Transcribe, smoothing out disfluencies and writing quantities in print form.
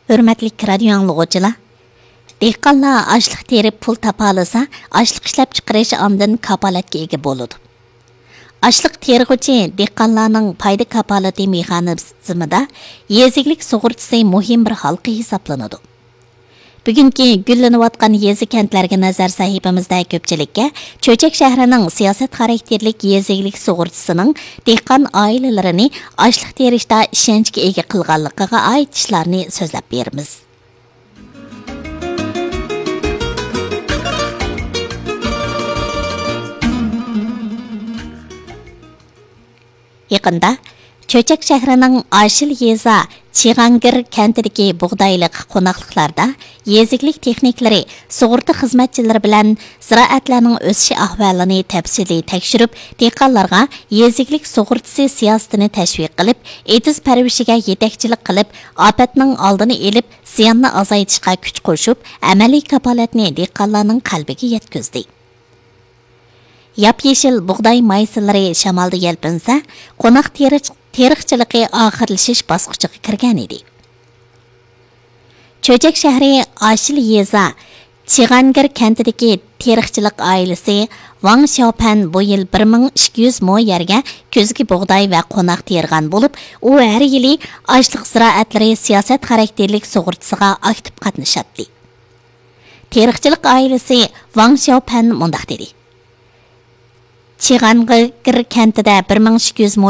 Hürmetlik radio anlıqçılar, dehqonlar açlıq terib pul tapalasa, açlıq ishlab chiqarish ondan kapolatga ega bo'ladi. Açlıq terg'uchi dehqonlarning foyda kapolati mexanizmida yeziklik sug'urtasi muhim bir halqa hisoblanadi. Bugungi gullanayotgan yezi kentlarga nazar sahifamizda ko'pchilikka Cho'chak shahrining siyosat xarakterlik yeziklik sug'urtasining dehqon oilalarini açlıq terishda ishonchga ega qilganligiga oid ishlarni so'zlab beramiz. Yaqında Cho'chak shahrining Ashil yeza Chig'angir kentidagi bug'doylik qo'noqliklarda yeziklik texniklari sug'urta xizmatchilari bilan ziroatlarning o'sishi ahvolini tafsiliy tekshirib, dehqonlarga yeziklik sug'urtasi siyosatini tashviq qilib, etiz parvishiga yetakchilik qilib, ofatning oldini olib, ziyonni azaytishga kuch qo'shib, amaliy kapolatni dehqonlarning qalbiga yetkazdi. Yap-yeshil bug'doy maysalari shamolda yelpinsa, qo'noq teriqchiligi oxirlashish bosqichiga kirgan edi. Cho'chak shahri Ashil yeza Chig'angir kentidagi teriqchilik oilasi Wang Xiaopan bu yil 1200 mo yerga ko'zgi bug'doy va qo'noq tergan bo'lib, u har yili ochliq ziroatlari siyosat xarakterlik sug'urtasiga aktiv qatnashadi. Teriqchilik oilasi Wang Xiaopan mundaq dedi: Chig'angir kentida 1200 mo